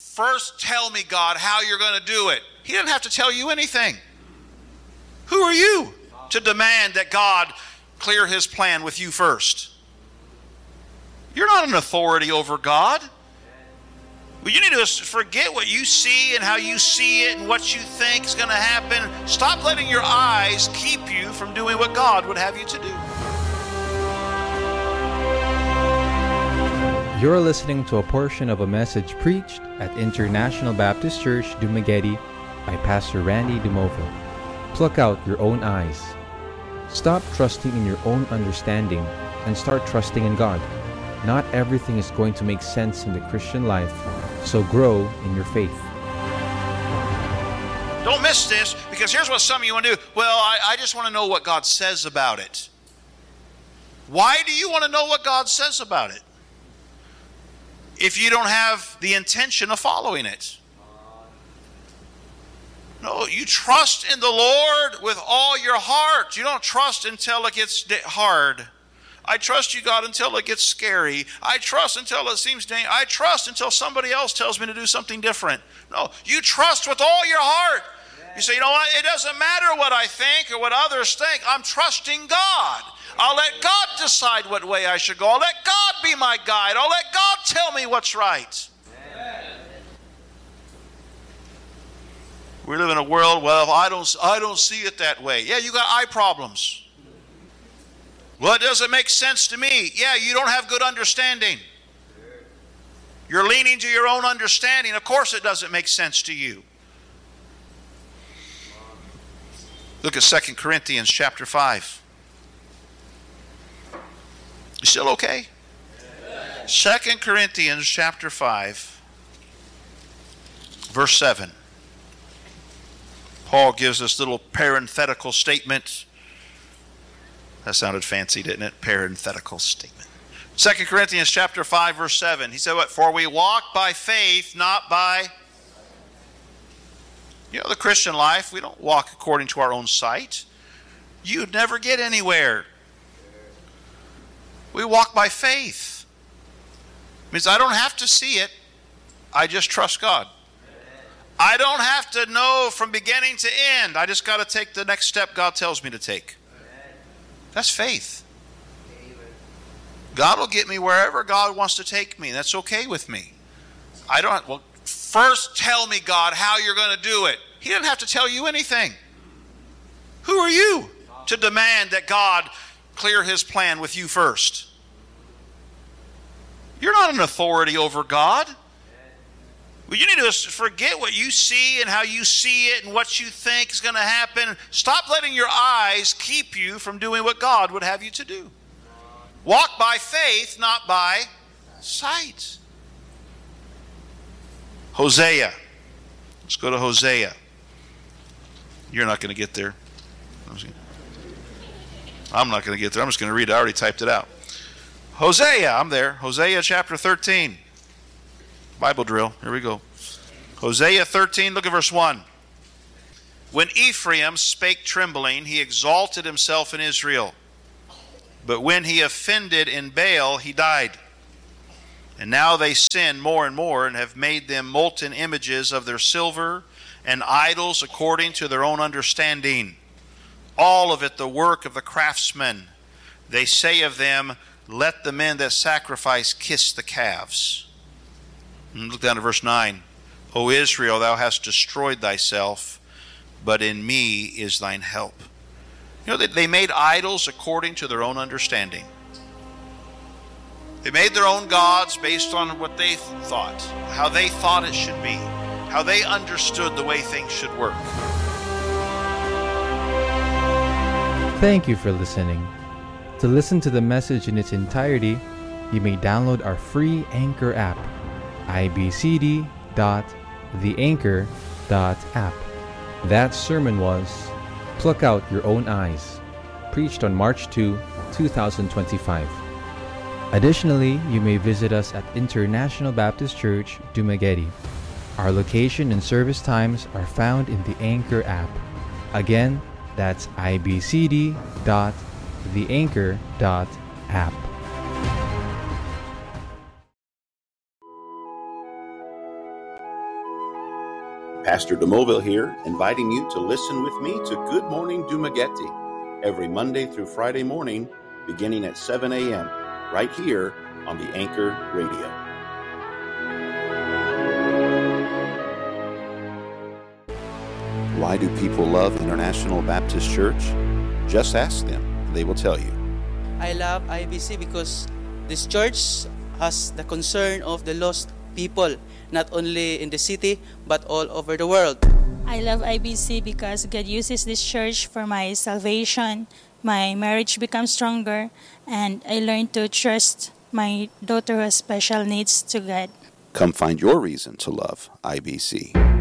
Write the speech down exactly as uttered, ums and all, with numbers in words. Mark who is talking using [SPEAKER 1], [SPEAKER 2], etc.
[SPEAKER 1] First tell me, God, how you're going to do it. He didn't have to tell you anything. Who are you to demand that God clear his plan with you first? You're not an authority over God. Well, you need to forget what you see and how you see it and what you think is going to happen. Stop letting your eyes keep you from doing what God would have you to do.
[SPEAKER 2] You're listening to a portion of a message preached at International Baptist Church, Dumaguete by Pastor Randy DeMovo. Pluck out your own eyes. Stop trusting in your own understanding and start trusting in God. Not everything is going to make sense in the Christian life, so grow in your faith.
[SPEAKER 1] Don't miss this, because here's what some of you want to do. Well, I, I just want to know what God says about it. Why do you want to know what God says about it if you don't have the intention of following it? No, you trust in the Lord with all your heart. You don't trust until it gets hard. I trust you, God, until it gets scary. I trust until it seems dangerous. I trust until somebody else tells me to do something different. No, you trust with all your heart. You say, you know what? It doesn't matter what I think or what others think. I'm trusting God. I'll let God decide what way I should go. I'll let God be my guide. I'll let God tell me what's right. Amen. We live in a world, well, I don't, I don't see it that way. Yeah, you got eye problems. Well, it doesn't make sense to me. Yeah, you don't have good understanding. You're leaning to your own understanding. Of course it doesn't make sense to you. Look at Second Corinthians chapter five. You still okay? Second Corinthians chapter five, verse seven. Paul gives this little parenthetical statement. That sounded fancy, didn't it? Parenthetical statement. Second Corinthians chapter five, verse seven. He said what? For we walk by faith, not by... You know, the Christian life, we don't walk according to our own sight. You'd never get anywhere. We walk by faith. It means I don't have to see it. I just trust God. I don't have to know from beginning to end. I just got to take the next step God tells me to take. That's faith. God will get me wherever God wants to take me. That's okay with me. I don't, well, first tell me, God, how you're going to do it. He didn't have to tell you anything. Who are you to demand that God clear his plan with you first? You're not an authority over God. Well, you need to forget what you see and how you see it and what you think is going to happen. Stop letting your eyes keep you from doing what God would have you to do. Walk by faith, not by sight. Hosea. Let's go to Hosea. You're not going to get there. I'm not going to get there. I'm just going to read it. I already typed it out. Hosea, I'm there. Hosea chapter thirteen. Bible drill. Here we go. Hosea thirteen, look at verse one. When Ephraim spake trembling, he exalted himself in Israel. But when he offended in Baal, he died. And now they sin more and more, and have made them molten images of their silver, and idols according to their own understanding. All of it the work of the craftsmen. They say of them, let the men that sacrifice kiss the calves. And look down to verse nine. O Israel, thou hast destroyed thyself, but in me is thine help. You know, they, they made idols according to their own understanding. They made their own gods based on what they thought, how they thought it should be, how they understood the way things should work.
[SPEAKER 2] Thank you for listening. To listen to the message in its entirety, you may download our free Anchor app, i b c d dot the anchor dot app. That sermon was Pluck Out Your Own Eyes, preached on March second, twenty twenty-five. Additionally, you may visit us at International Baptist Church, Dumaguete. Our location and service times are found in the Anchor app. Again, that's i b c d dot the anchor dot app.
[SPEAKER 3] Pastor DeMoville here, inviting you to listen with me to Good Morning Dumaguete every Monday through Friday morning, beginning at seven a.m., right here on the Anchor Radio. Why do people love International Baptist Church? Just ask them. They will tell you.
[SPEAKER 4] I love I B C because this church has the concern of the lost people, not only in the city, but all over the world.
[SPEAKER 5] I love I B C because God uses this church for my salvation. My marriage becomes stronger, and I learn to trust my daughter who has special needs to God.
[SPEAKER 3] Come find your reason to love I B C.